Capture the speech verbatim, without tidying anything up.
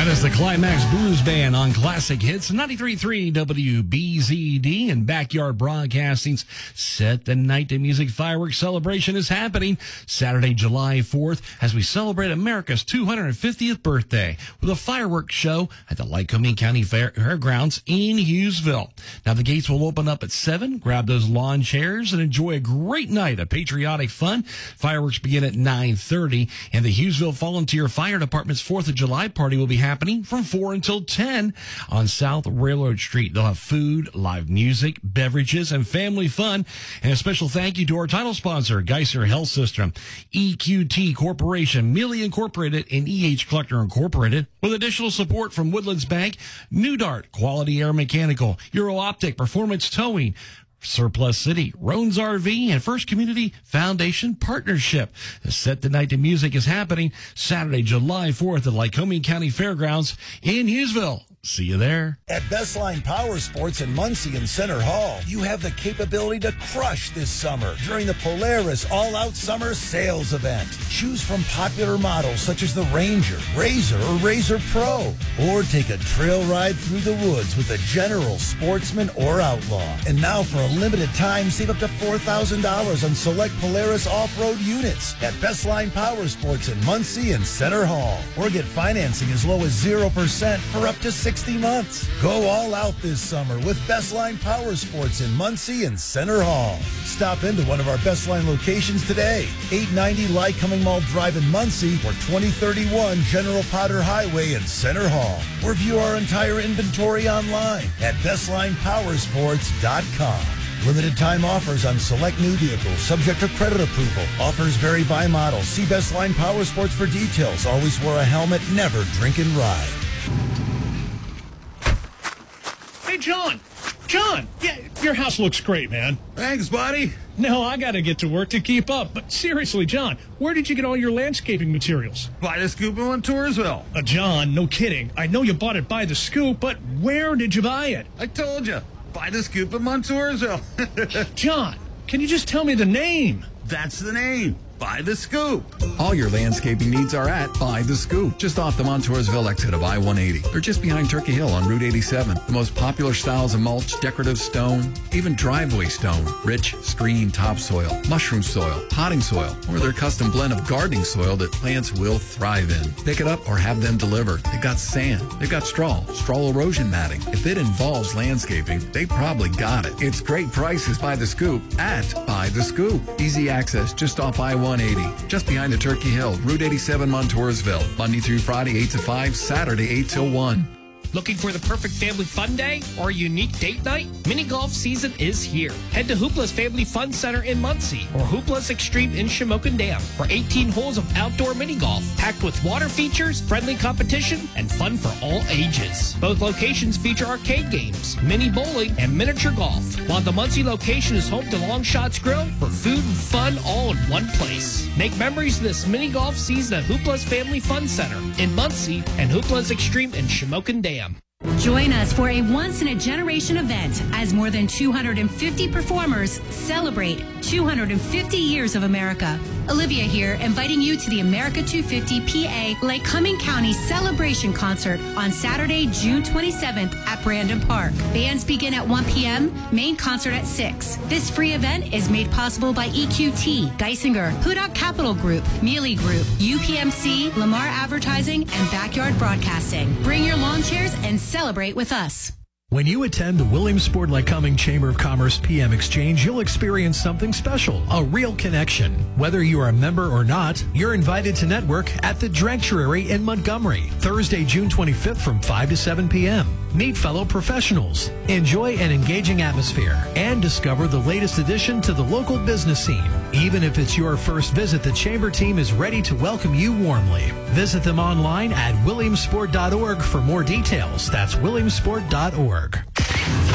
That is the Climax Blues Band on Classic Hits ninety-three point three W B Z D, and Backyard Broadcasting's Set the Night to Music Fireworks Celebration is happening Saturday, July fourth, as we celebrate America's two hundred fiftieth birthday with a fireworks show at the Lycoming County Fair- Fairgrounds in Hughesville. Now, the gates will open up at seven. Grab those lawn chairs and enjoy a great night of patriotic fun. Fireworks begin at nine thirty, and the Hughesville Volunteer Fire Department's fourth of July party will be happening from four until ten on South Railroad Street. They'll have food, live music, beverages, and family fun. And a special thank you to our title sponsor, Geiser Health System, E Q T Corporation, Mealy Incorporated, and E H Collector Incorporated, with additional support from Woodlands Bank, New Dart, Quality Air Mechanical, Euro Optic, Performance Towing, Surplus City, Roan's R V, and First Community Foundation Partnership. The Set the Night to Music is happening Saturday, July fourth at Lycoming County Fairgrounds in Hughesville. See you there. At Bestline Power Sports in Muncie and Center Hall, you have the capability to crush this summer during the Polaris All-Out Summer Sales Event. Choose from popular models such as the Ranger, Razor, or Razor Pro. Or take a trail ride through the woods with a General, Sportsman, or Outlaw. And now for a limited time, save up to four thousand dollars on select Polaris off-road units at Bestline Power Sports in Muncie and Center Hall. Or get financing as low as zero percent for up to sixty months. Go all out this summer with Bestline Power Sports in Muncie and Center Hall. Stop into one of our Bestline locations today. eight ninety Lycoming Mall Drive in Muncie or twenty thirty-one General Potter Highway in Center Hall. Or view our entire inventory online at bestline power sports dot com. Limited time offers on select new vehicles, subject to credit approval. Offers vary by model. See Bestline Power Sports for details. Always wear a helmet, never drink and ride. Hey, John. John, yeah, your house looks great, man. Thanks, buddy. No, I got to get to work to keep up. But seriously, John, where did you get all your landscaping materials? By the Scoop in Toursville. Uh, John, no kidding. I know you bought it by the Scoop, but where did you buy it? I told you. By the Scoop in Toursville. John, can you just tell me the name? That's the name. By the Scoop. All your landscaping needs are at By the Scoop, just off the Montoursville exit of I one eighty. They're just behind Turkey Hill on Route eighty-seven. The most popular styles of mulch, decorative stone, even driveway stone, rich, screen topsoil, mushroom soil, potting soil, or their custom blend of gardening soil that plants will thrive in. Pick it up or have them delivered. They've got sand. They've got straw, straw erosion matting. If it involves landscaping, they probably got it. It's great prices by the Scoop at By the Scoop. Easy access just off I one eighty, just behind the Turkey Hill, Route eighty-seven, Montoursville. Monday through Friday, eight to five, Saturday, eight till one. Looking for the perfect family fun day or a unique date night? Mini golf season is here. Head to Hoopla's Family Fun Center in Muncie or Hoopla's Extreme in Shamokin Dam for eighteen holes of outdoor mini golf, packed with water features, friendly competition, and fun for all ages. Both locations feature arcade games, mini bowling, and miniature golf, while the Muncie location is home to Long Shots Grill for food and fun all in one place. Make memories this mini golf season at Hoopla's Family Fun Center in Muncie and Hoopla's Extreme in Shamokin Dam. Join us for a once-in-a-generation event as more than two hundred fifty performers celebrate two hundred fifty years of America. Olivia here, inviting you to the America two fifty P A Lycoming County Celebration Concert on Saturday, June twenty-seventh at Brandon Park. Bands begin at one p.m., main concert at six. This free event is made possible by E Q T, Geisinger, Hudak Capital Group, Mealy Group, U P M C, Lamar Advertising, and Backyard Broadcasting. Bring your lawn chairs and celebrate with us. When you attend the Williamsport Lycoming Chamber of Commerce P M Exchange, you'll experience something special, a real connection. Whether you are a member or not, you're invited to network at the Drectuary in Montgomery, Thursday, June twenty-fifth from five to seven p.m. Meet fellow professionals, enjoy an engaging atmosphere, and discover the latest addition to the local business scene. Even if it's your first visit, the Chamber team is ready to welcome you warmly. Visit them online at williamsport dot org for more details. That's williamsport dot org.